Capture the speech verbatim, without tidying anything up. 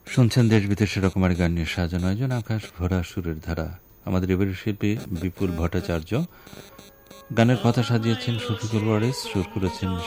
শুনছেন দেশ বিদেশের রকমারি গান নিয়ে সাজানো আয়োজন আকাশ ভরা সুরের ধারা। আমাদের এবারের শিল্পী বিপুল ভট্টাচার্য, গানের কথা সাজিয়েছেন শফিকুল ওয়ারিস, সুর করেছেন